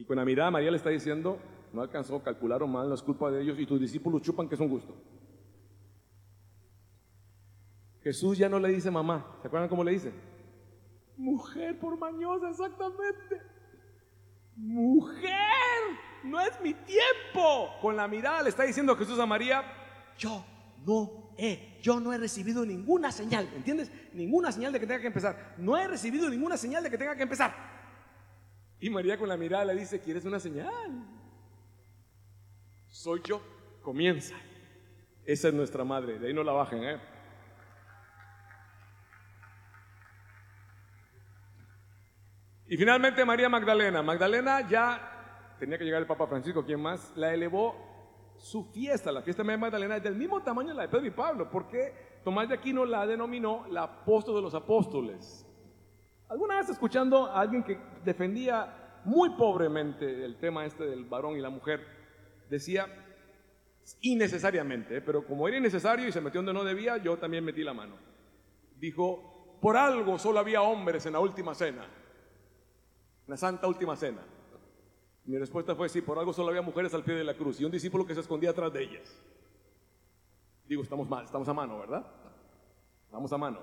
Y con la mirada María le está diciendo, no alcanzó, calcularon mal, no es culpa de ellos y tus discípulos chupan que es un gusto. Jesús ya no le dice mamá, ¿se acuerdan cómo le dice? Mujer por mañosa, exactamente. Mujer, no es mi tiempo. Con la mirada le está diciendo Jesús a María, yo no he recibido ninguna señal, ¿entiendes? Ninguna señal de que tenga que empezar. No he recibido ninguna señal de que tenga que empezar. Y María con la mirada le dice, ¿quieres una señal? Soy yo, comienza. Esa es nuestra madre, de ahí no la bajen, ¿eh? Y finalmente María Magdalena ya tenía que llegar el Papa Francisco, ¿quién más? La elevó su fiesta, la fiesta de María Magdalena es del mismo tamaño de la de Pedro y Pablo, porque Tomás de Aquino la denominó la apóstol de los apóstoles. Alguna vez escuchando a alguien que defendía muy pobremente el tema este del varón y la mujer, decía innecesariamente, pero como era innecesario y se metió donde no debía, yo también metí la mano. Dijo, por algo solo había hombres en la última cena, la santa última cena. Mi respuesta fue, sí, por algo solo había mujeres al pie de la cruz y un discípulo que se escondía atrás de ellas. Digo, estamos mal, estamos a mano, ¿verdad? Estamos a mano.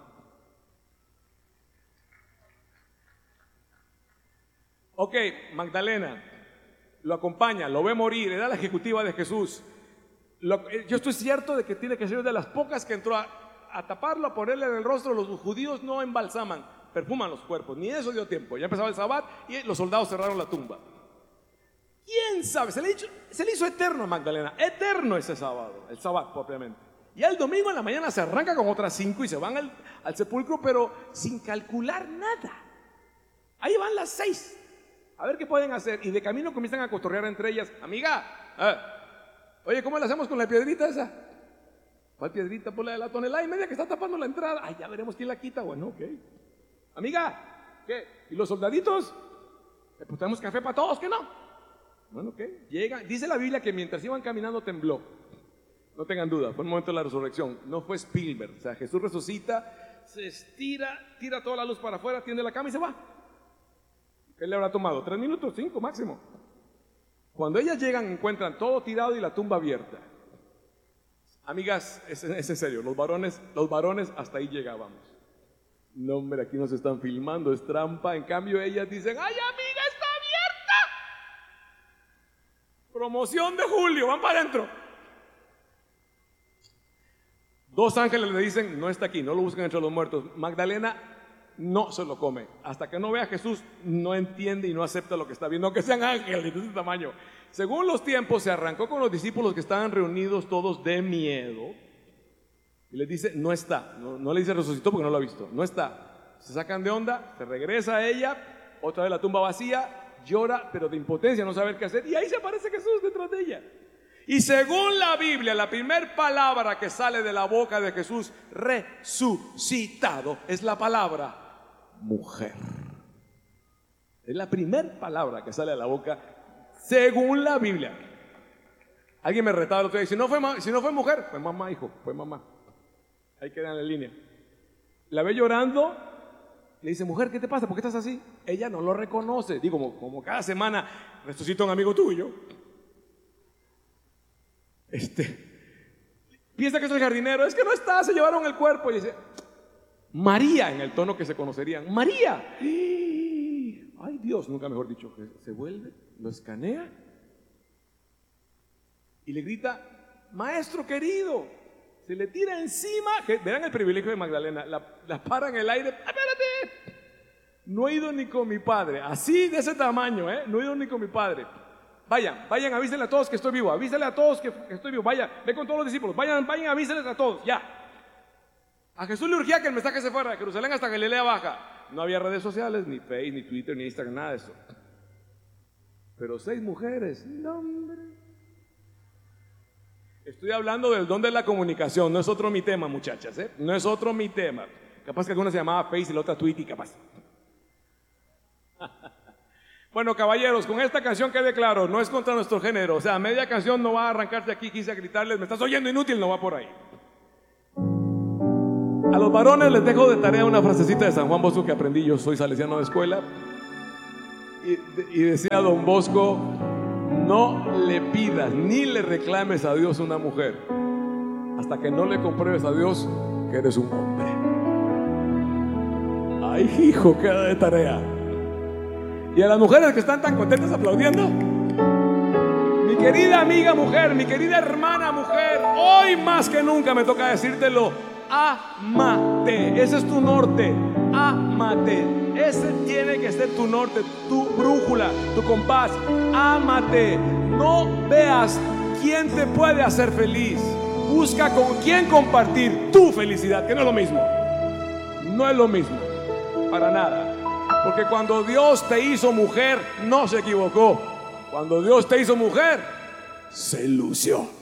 Ok, Magdalena lo acompaña, lo ve morir, era la ejecutiva de Jesús. Yo estoy cierto de que tiene que ser de las pocas que entró a taparlo, a ponerle en el rostro. Los judíos no embalsaman, perfuman los cuerpos, ni eso dio tiempo. Ya empezaba el sabbat y los soldados cerraron la tumba. ¿Quién sabe? Se le hizo eterno a Magdalena, eterno ese sábado, el sabbat propiamente. Y el domingo en la mañana se arranca con otras 5 y se van al sepulcro, pero sin calcular nada. Ahí van las 6. A ver qué pueden hacer. Y de camino comienzan a cotorrear entre ellas. Amiga, oye, ¿cómo le hacemos con la piedrita esa? ¿Cuál piedrita? Por la de la tonelada y media que está tapando la entrada. Ay, ya veremos quién la quita. Bueno, ok. Amiga, ¿qué? ¿Y los soldaditos? Pues tenemos café para todos, ¿qué no? Bueno, ok. Llega, dice la Biblia que mientras iban caminando tembló. No tengan duda, fue el momento de la resurrección. No fue Spielberg. O sea, Jesús resucita, se estira, tira toda la luz para afuera, tiende la cama y se va. ¿Qué le habrá tomado? 3 minutos, 5 máximo. Cuando ellas llegan, encuentran todo tirado y la tumba abierta. Amigas, es en serio, los varones hasta ahí llegábamos. No, hombre, aquí nos están filmando, es trampa. En cambio, ellas dicen, ¡ay, amiga, está abierta! Promoción de julio, van para adentro. 2 ángeles le dicen, no está aquí, no lo busquen entre los muertos. Magdalena no se lo come. Hasta que no vea a Jesús, no entiende y no acepta lo que está viendo, aunque sean ángeles de ese tamaño. Según los tiempos, se arrancó con los discípulos que estaban reunidos todos de miedo. Y les dice, no está. No le dice resucitó porque no lo ha visto. No está. Se sacan de onda, se regresa a ella, otra vez la tumba vacía, llora, pero de impotencia, no sabe qué hacer. Y ahí se aparece Jesús detrás de ella. Y según la Biblia, la primera palabra que sale de la boca de Jesús resucitado es la palabra mujer. Es la primera palabra que sale de la boca según la Biblia. Alguien me retaba el otro día, si no fue mujer, fue mamá, hijo, fue mamá. Ahí quedan en línea. La ve llorando, le dice, mujer, ¿qué te pasa? ¿Por qué estás así? Ella no lo reconoce. Digo, como cada semana resucita un amigo tuyo. Piensa que soy jardinero, es que no está, se llevaron el cuerpo. Y dice, María, en el tono que se conocerían, María. Ay, Dios, nunca mejor dicho, que se vuelve, lo escanea y le grita, maestro querido, se le tira encima. Verán el privilegio de Magdalena, la para en el aire. Espérate, no he ido ni con mi padre, así de ese tamaño, no he ido ni con mi padre. Vayan, avísenle a todos que estoy vivo, avísenle a todos que estoy vivo, vaya, ve con todos los discípulos, vayan, avísenles a todos, ya. A Jesús le urgía que el mensaje se fuera de Jerusalén hasta Galilea Baja. No había redes sociales, ni Facebook, ni Twitter, ni Instagram, nada de eso. Pero 6 mujeres, no, hombre. Estoy hablando del don de la comunicación, no es otro mi tema, muchachas, no es otro mi tema. Capaz que alguna se llamaba Face y la otra Tweety, capaz. Bueno, caballeros, con esta canción quede claro, no es contra nuestro género. O sea, media canción no va a arrancarse aquí, quise gritarles, me estás oyendo inútil, no va por ahí. A los varones les dejo de tarea una frasecita de San Juan Bosco que aprendí, yo soy salesiano de escuela. Y decía don Bosco, no le pidas ni le reclames a Dios una mujer hasta que no le compruebes a Dios que eres un hombre. Ay, hijo, queda de tarea. Y a las mujeres que están tan contentas aplaudiendo, mi querida amiga mujer, mi querida hermana mujer, hoy más que nunca me toca decírtelo: ámate. Ese es tu norte. Ámate. Ese tiene que ser tu norte, tu brújula, tu compás. Ámate. No veas quién te puede hacer feliz. Busca con quién compartir tu felicidad, que no es lo mismo. No es lo mismo, para nada. Porque cuando Dios te hizo mujer, no se equivocó. Cuando Dios te hizo mujer, se lució.